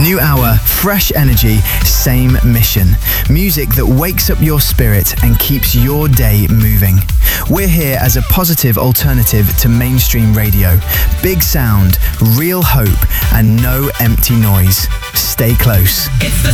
New hour, fresh energy, same mission. Music that wakes up your spirit and keeps your day moving. We're here as a positive alternative to mainstream radio. Big sound, real hope, and no empty noise. Stay close.